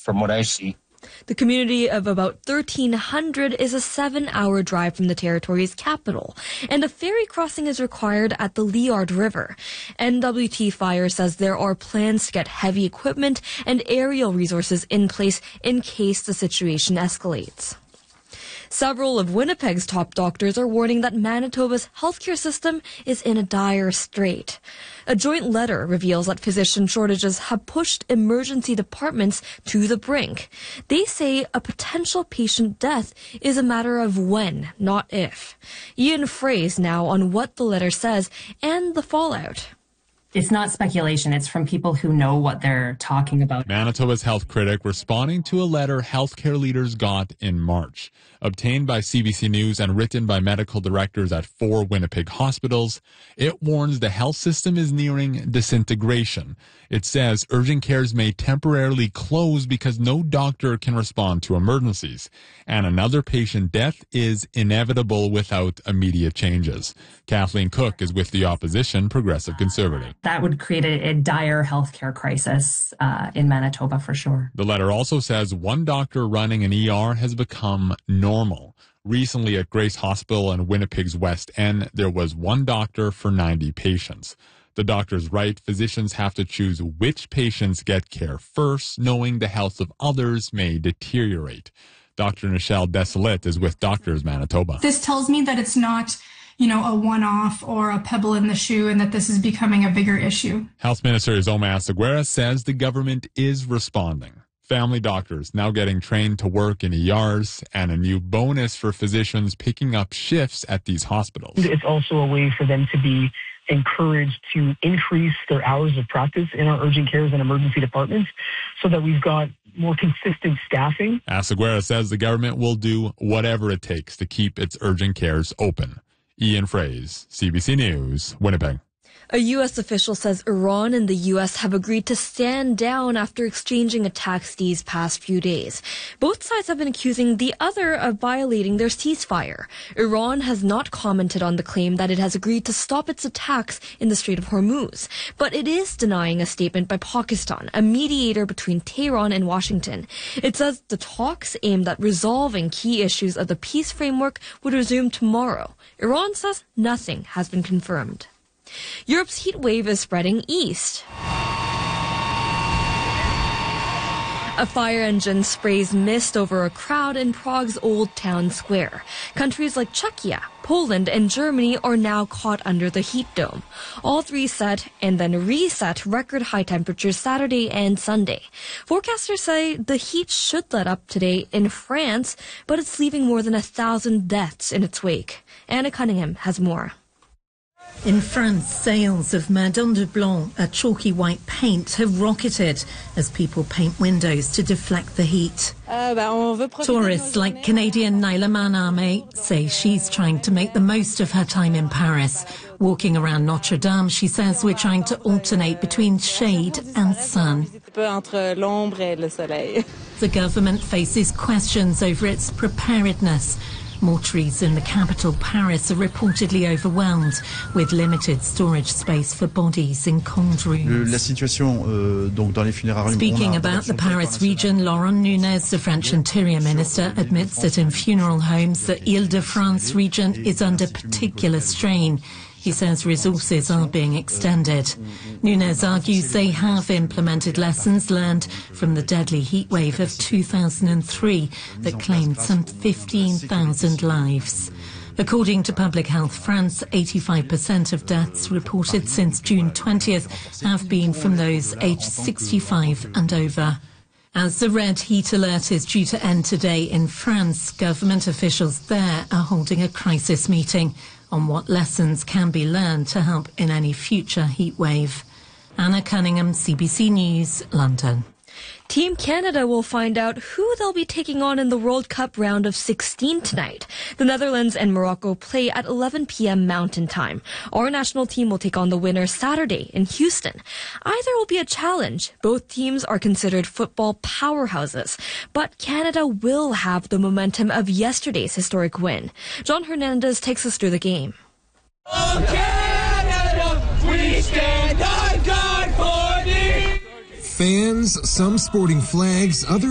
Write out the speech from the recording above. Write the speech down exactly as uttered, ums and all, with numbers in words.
from what I see. The community of about thirteen hundred is a seven-hour drive from the territory's capital, and a ferry crossing is required at the Liard River. N W T Fire says there are plans to get heavy equipment and aerial resources in place in case the situation escalates. Several of Winnipeg's top doctors are warning that Manitoba's healthcare system is in a dire strait. A joint letter reveals that physician shortages have pushed emergency departments to the brink. They say a potential patient death is a matter of when, not if. Ian Fraze now on what the letter says and the fallout. It's not speculation. It's from people who know what they're talking about. Manitoba's health critic responding to a letter healthcare leaders got in March. Obtained by C B C News and written by medical directors at four Winnipeg hospitals, it warns the health system is nearing disintegration. It says urgent cares may temporarily close because no doctor can respond to emergencies, and another patient death is inevitable without immediate changes. Kathleen Cook is with the opposition Progressive Conservative. That would create a, a dire healthcare crisis uh, in Manitoba for sure. The letter also says one doctor running an E R has become normal. Recently at Grace Hospital in Winnipeg's West End, there was one doctor for ninety patients. The doctors write physicians have to choose which patients get care first, knowing the health of others may deteriorate. Doctor Nichelle Desolette is with Doctors Manitoba. This tells me that it's not, you know, a one-off or a pebble in the shoe and that this is becoming a bigger issue. Health Minister Izoma Asaguera says the government is responding. Family doctors now getting trained to work in E Rs and a new bonus for physicians picking up shifts at these hospitals. It's also a way for them to be encouraged to increase their hours of practice in our urgent cares and emergency departments so that we've got more consistent staffing. Asaguera says the government will do whatever it takes to keep its urgent cares open. Ian Fraze, C B C News, Winnipeg. A U S official says Iran and the U S have agreed to stand down after exchanging attacks these past few days. Both sides have been accusing the other of violating their ceasefire. Iran has not commented on the claim that it has agreed to stop its attacks in the Strait of Hormuz, but it is denying a statement by Pakistan, a mediator between Tehran and Washington. It says the talks aimed at resolving key issues of the peace framework would resume tomorrow. Iran says nothing has been confirmed. Europe's heat wave is spreading east. A fire engine sprays mist over a crowd in Prague's Old Town Square. Countries like Czechia, Poland, and Germany are now caught under the heat dome. All three set and then reset record high temperatures Saturday and Sunday. Forecasters say the heat should let up today in France, but it's leaving more than a thousand deaths in its wake. Anna Cunningham has more. In France, sales of Mardon de Blanc, a chalky white paint, have rocketed as people paint windows to deflect the heat. Tourists like Canadian Naila Maname say she's trying to make the most of her time in Paris. Walking around Notre Dame, she says we're trying to alternate between shade and sun. The government faces questions over its preparedness. Mortuaries in the capital, Paris, are reportedly overwhelmed with limited storage space for bodies in cold rooms. Speaking about the Paris region, Laurent Nunez, the French Interior Minister, admits that in funeral homes, the Ile-de-France region is under particular strain. He says resources are being extended. Nunez argues they have implemented lessons learned from the deadly heatwave of two thousand three that claimed some fifteen thousand lives. According to Public Health France, eighty-five percent of deaths reported since June twentieth have been from those aged sixty-five and over. As the red heat alert is due to end today in France, government officials there are holding a crisis meeting on what lessons can be learned to help in any future heat wave. Anna Cunningham, C B C News, London. Team Canada will find out who they'll be taking on in the World Cup round of sixteen tonight. The Netherlands and Morocco play at eleven p.m. Mountain Time. Our national team will take on the winner Saturday in Houston. Either will be a challenge. Both teams are considered football powerhouses, but Canada will have the momentum of yesterday's historic win. John Hernandez takes us through the game. Oh, Canada, we stand on guard for thee! Fans, some sporting flags, others